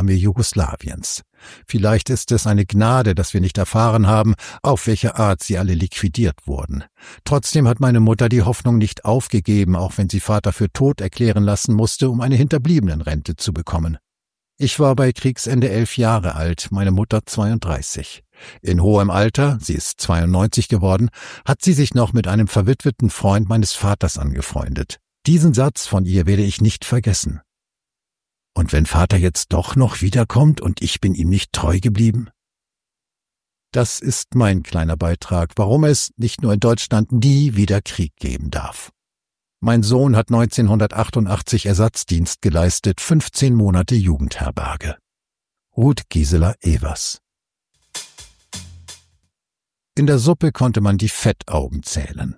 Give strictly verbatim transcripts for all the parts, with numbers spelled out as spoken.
Räume Jugoslawiens. Vielleicht ist es eine Gnade, dass wir nicht erfahren haben, auf welche Art sie alle liquidiert wurden. Trotzdem hat meine Mutter die Hoffnung nicht aufgegeben, auch wenn sie Vater für tot erklären lassen musste, um eine Hinterbliebenenrente zu bekommen. Ich war bei Kriegsende elf Jahre alt, meine Mutter zweiunddreißig. In hohem Alter, sie ist zweiundneunzig geworden, hat sie sich noch mit einem verwitweten Freund meines Vaters angefreundet. Diesen Satz von ihr werde ich nicht vergessen. Und wenn Vater jetzt doch noch wiederkommt und ich bin ihm nicht treu geblieben? Das ist mein kleiner Beitrag, warum es nicht nur in Deutschland nie wieder Krieg geben darf. Mein Sohn hat neunzehnhundertachtundachtzig Ersatzdienst geleistet, fünfzehn Monate Jugendherberge. Ruth Gisela Evers. In der Suppe konnte man die Fettaugen zählen.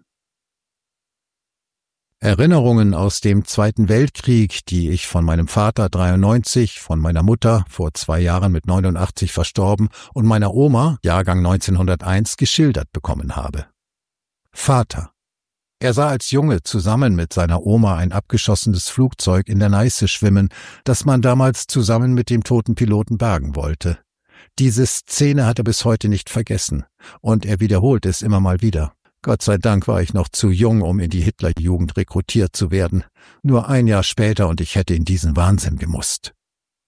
Erinnerungen aus dem Zweiten Weltkrieg, die ich von meinem Vater dreiundneunzig, von meiner Mutter vor zwei Jahren mit neunundachtzig verstorben und meiner Oma, Jahrgang neunzehnhunderteins, geschildert bekommen habe. Vater. Er sah als Junge zusammen mit seiner Oma ein abgeschossenes Flugzeug in der Neiße schwimmen, das man damals zusammen mit dem toten Piloten bergen wollte. Diese Szene hat er bis heute nicht vergessen, und er wiederholt es immer mal wieder. Gott sei Dank war ich noch zu jung, um in die Hitlerjugend rekrutiert zu werden. Nur ein Jahr später und ich hätte in diesen Wahnsinn gemusst.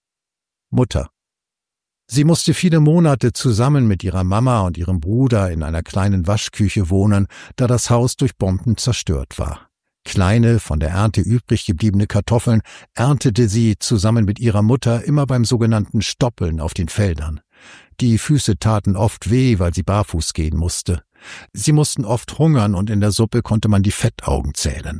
Mutter. Sie musste viele Monate zusammen mit ihrer Mama und ihrem Bruder in einer kleinen Waschküche wohnen, da das Haus durch Bomben zerstört war. Kleine, von der Ernte übrig gebliebene Kartoffeln erntete sie zusammen mit ihrer Mutter immer beim sogenannten Stoppeln auf den Feldern. Die Füße taten oft weh, weil sie barfuß gehen musste. Sie mussten oft hungern und in der Suppe konnte man die Fettaugen zählen.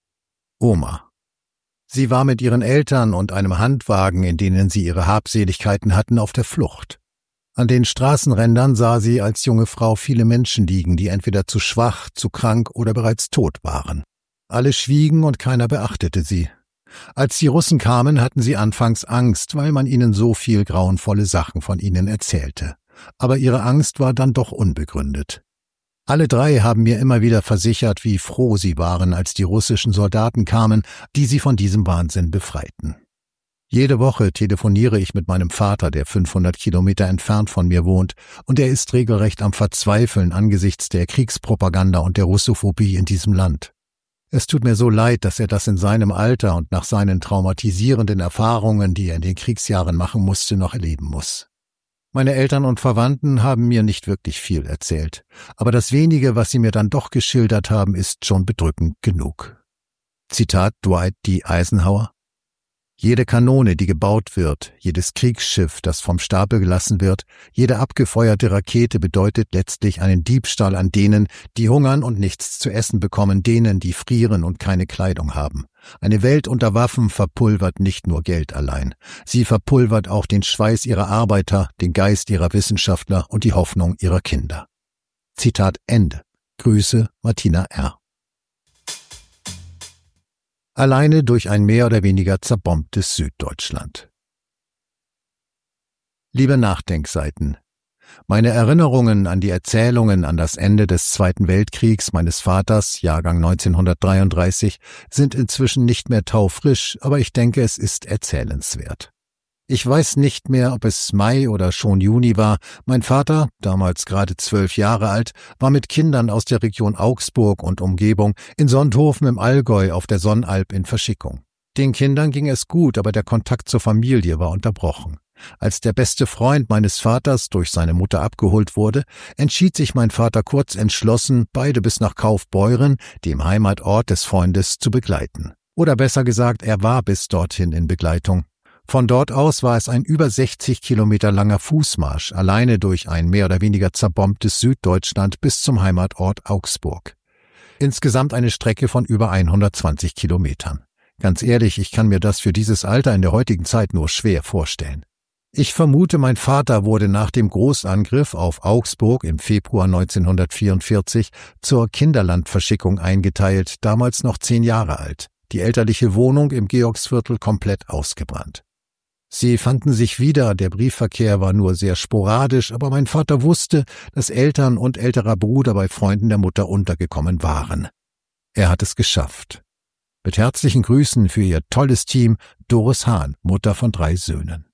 Oma. Sie war mit ihren Eltern und einem Handwagen, in denen sie ihre Habseligkeiten hatten, auf der Flucht. An den Straßenrändern sah sie als junge Frau viele Menschen liegen, die entweder zu schwach, zu krank oder bereits tot waren. Alle schwiegen und keiner beachtete sie. Als die Russen kamen, hatten sie anfangs Angst, weil man ihnen so viel grauenvolle Sachen von ihnen erzählte. Aber ihre Angst war dann doch unbegründet. Alle drei haben mir immer wieder versichert, wie froh sie waren, als die russischen Soldaten kamen, die sie von diesem Wahnsinn befreiten. Jede Woche telefoniere ich mit meinem Vater, der fünfhundert Kilometer entfernt von mir wohnt, und er ist regelrecht am Verzweifeln angesichts der Kriegspropaganda und der Russophobie in diesem Land. Es tut mir so leid, dass er das in seinem Alter und nach seinen traumatisierenden Erfahrungen, die er in den Kriegsjahren machen musste, noch erleben muss. Meine Eltern und Verwandten haben mir nicht wirklich viel erzählt, aber das wenige, was sie mir dann doch geschildert haben, ist schon bedrückend genug. Zitat Dwight D. Eisenhower: Jede Kanone, die gebaut wird, jedes Kriegsschiff, das vom Stapel gelassen wird, jede abgefeuerte Rakete bedeutet letztlich einen Diebstahl an denen, die hungern und nichts zu essen bekommen, denen, die frieren und keine Kleidung haben. Eine Welt unter Waffen verpulvert nicht nur Geld allein. Sie verpulvert auch den Schweiß ihrer Arbeiter, den Geist ihrer Wissenschaftler und die Hoffnung ihrer Kinder. Zitat Ende. Grüße, Martina R. Alleine durch ein mehr oder weniger zerbombtes Süddeutschland. Liebe Nachdenkseiten, meine Erinnerungen an die Erzählungen an das Ende des Zweiten Weltkriegs meines Vaters, Jahrgang neunzehnhundertdreiunddreißig, sind inzwischen nicht mehr taufrisch, aber ich denke, es ist erzählenswert. Ich weiß nicht mehr, ob es Mai oder schon Juni war. Mein Vater, damals gerade zwölf Jahre alt, war mit Kindern aus der Region Augsburg und Umgebung in Sonthofen im Allgäu auf der Sonnalp in Verschickung. Den Kindern ging es gut, aber der Kontakt zur Familie war unterbrochen. Als der beste Freund meines Vaters durch seine Mutter abgeholt wurde, entschied sich mein Vater kurz entschlossen, beide bis nach Kaufbeuren, dem Heimatort des Freundes, zu begleiten. Oder besser gesagt, er war bis dorthin in Begleitung. Von dort aus war es ein über sechzig Kilometer langer Fußmarsch, alleine durch ein mehr oder weniger zerbombtes Süddeutschland bis zum Heimatort Augsburg. Insgesamt eine Strecke von über hundertzwanzig Kilometern. Ganz ehrlich, ich kann mir das für dieses Alter in der heutigen Zeit nur schwer vorstellen. Ich vermute, mein Vater wurde nach dem Großangriff auf Augsburg im Februar neunzehnhundertvierundvierzig zur Kinderlandverschickung eingeteilt, damals noch zehn Jahre alt. Die elterliche Wohnung im Georgsviertel komplett ausgebrannt. Sie fanden sich wieder, der Briefverkehr war nur sehr sporadisch, aber mein Vater wusste, dass Eltern und älterer Bruder bei Freunden der Mutter untergekommen waren. Er hat es geschafft. Mit herzlichen Grüßen für ihr tolles Team, Doris Hahn, Mutter von drei Söhnen.